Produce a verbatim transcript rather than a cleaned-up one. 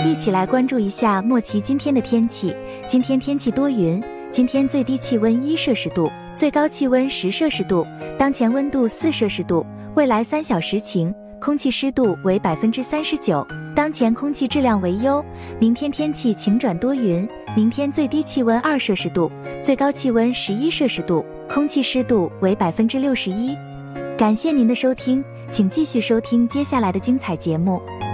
一起来关注一下莫奇今天的天气。今天天气多云，今天最低气温一摄氏度，最高气温十摄氏度，当前温度四摄氏度，未来三小时晴，空气湿度为百分之三十九，当前空气质量为优。明天天气晴转多云，明天最低气温二摄氏度，最高气温十一摄氏度，空气湿度为百分之六十一。感谢您的收听，请继续收听接下来的精彩节目。